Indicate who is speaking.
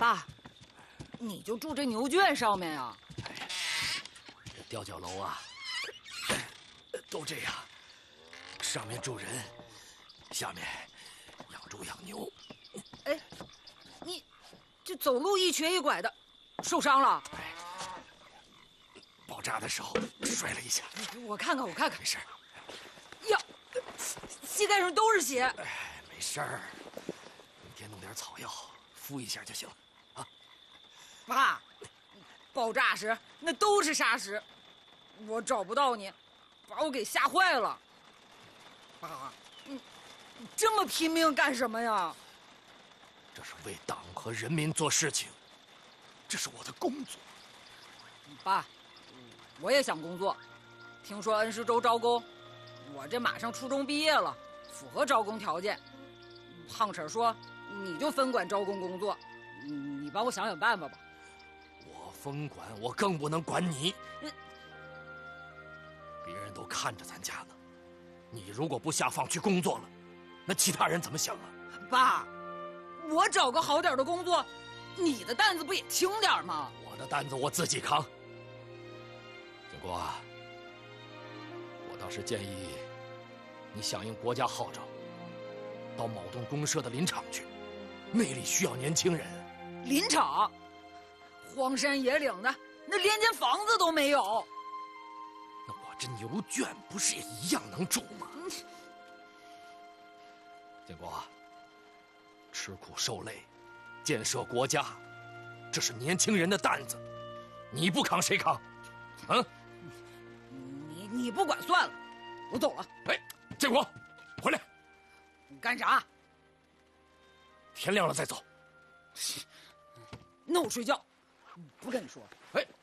Speaker 1: 爸，你就住这牛圈上面呀？
Speaker 2: 这吊脚楼啊，都这样，上面住人，下面养猪养牛。
Speaker 1: 哎，你这走路一瘸一拐的，受伤了？
Speaker 2: 爆炸的时候摔了一下。
Speaker 1: 我看看，
Speaker 2: 没事。
Speaker 1: 呀，膝盖上都是血。
Speaker 2: 没事儿，明天弄点草药敷一下就行了啊。
Speaker 1: 爸，爆炸时那都是沙石，我找不到你，把我给吓坏了。爸，你这么拼命干什么呀？
Speaker 2: 这是为党和人民做事情，这是我的工作。
Speaker 1: 爸，我也想工作，听说恩施州招工，我这马上初中毕业了，符合招工条件。胖婶说你就分管招工工作，你帮我想想办法吧。
Speaker 2: 我分管，我更不能管你。别人都看着咱家呢，你如果不下放去工作了，那其他人怎么想啊？
Speaker 1: 爸，我找个好点的工作，你的担子不也轻点吗？
Speaker 2: 我的担子我自己扛。建国啊，我倒是建议你响应国家号召，到某栋公社的林场去，那里需要年轻人。
Speaker 1: 林场，荒山野岭的，那连间房子都没有。
Speaker 2: 那我这牛圈不是也一样能住吗？建国啊，吃苦受累，建设国家，这是年轻人的担子，你不扛谁扛？啊？
Speaker 1: 你不管算了，我走了。
Speaker 2: 哎，建国，回来！
Speaker 1: 你干啥？
Speaker 2: 天亮了再走。
Speaker 1: 那我睡觉，不跟你说。
Speaker 2: 哎。